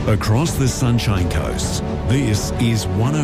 Across the Sunshine Coast, this is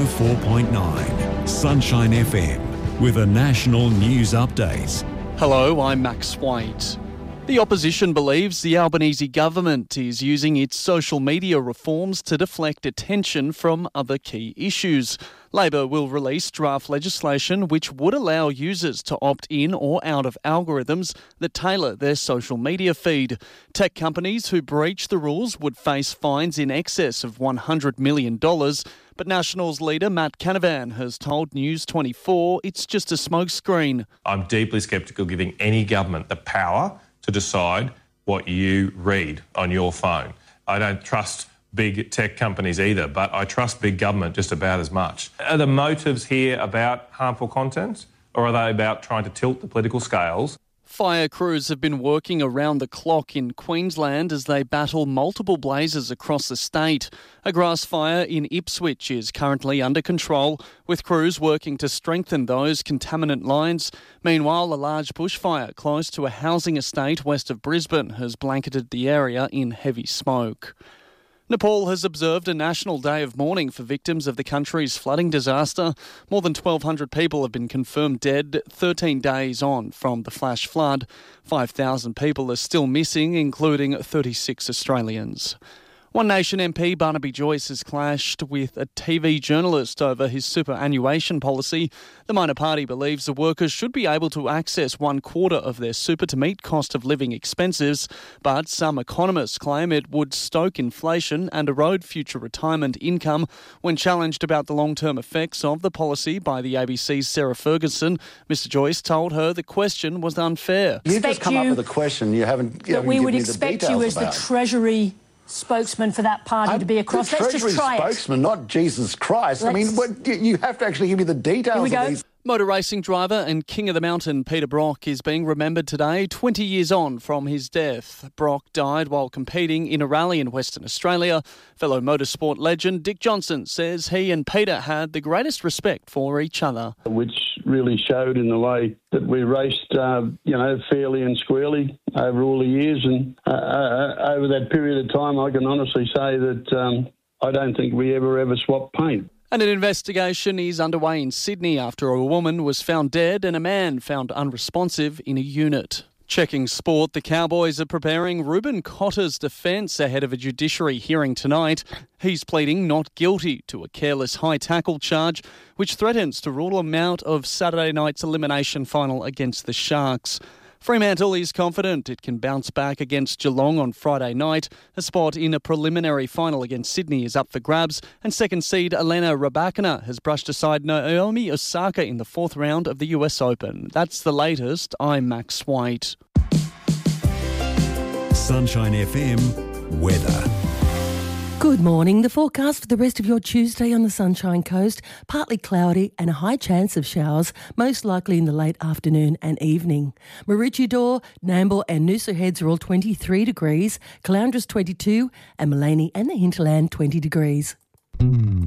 104.9 Sunshine FM with a national news update. Hello, I'm Max White. The opposition believes the Albanese government is using its social media reforms to deflect attention from other key issues. Labor will release draft legislation which would allow users to opt in or out of algorithms that tailor their social media feed. Tech companies who breach the rules would face fines in excess of $100 million. But Nationals leader Matt Canavan has told News 24 it's just a smokescreen. I'm deeply sceptical giving any government the power to decide what you read on your phone. I don't trust big tech companies either, but I trust big government just about as much. Are the motives here about harmful content, or are they about trying to tilt the political scales? Fire crews have been working around the clock in Queensland as they battle multiple blazes across the state. A grass fire in Ipswich is currently under control, with crews working to strengthen those contaminant lines. Meanwhile, a large bushfire close to a housing estate west of Brisbane has blanketed the area in heavy smoke. Nepal has observed a national day of mourning for victims of the country's flooding disaster. More than 1,200 people have been confirmed dead 13 days on from the flash flood. 5,000 people are still missing, including 36 Australians. One Nation MP Barnaby Joyce has clashed with a TV journalist over his superannuation policy. The minor party believes the workers should be able to access 1/4 of their super to meet cost of living expenses, but some economists claim it would stoke inflation and erode future retirement income. When challenged about the long-term effects of the policy by the ABC's Sarah Ferguson, Mr Joyce told her the question was unfair. You just come up with a question you haven't given me the details about. We would expect you as the Treasury spokesman for that party to be across. Let's just try spokesman, not Jesus Christ. I mean, you have to actually give me the details of these. Motor racing driver and king of the mountain Peter Brock is being remembered today, 20 years on from his death. Brock died while competing in a rally in Western Australia. Fellow motorsport legend Dick Johnson says he and Peter had the greatest respect for each other. Which really showed in the way that we raced, fairly and squarely over all the years. And over that period of time, I can honestly say that I don't think we ever swapped paint. And an investigation is underway in Sydney after a woman was found dead and a man found unresponsive in a unit. Checking sport, the Cowboys are preparing Ruben Cotter's defence ahead of a judiciary hearing tonight. He's pleading not guilty to a careless high tackle charge, which threatens to rule him out of Saturday night's elimination final against the Sharks. Fremantle is confident it can bounce back against Geelong on Friday night. A spot in a preliminary final against Sydney is up for grabs, and second seed Elena Rybakina has brushed aside Naomi Osaka in the fourth round of the US Open. That's the latest. I'm Max White. Sunshine FM weather. Good morning. The forecast for the rest of your Tuesday on the Sunshine Coast, partly cloudy and a high chance of showers, most likely in the late afternoon and evening. Maroochydore, Nambour and Noosa Heads are all 23 degrees, Caloundras 22 and Maleny and the Hinterland 20 degrees.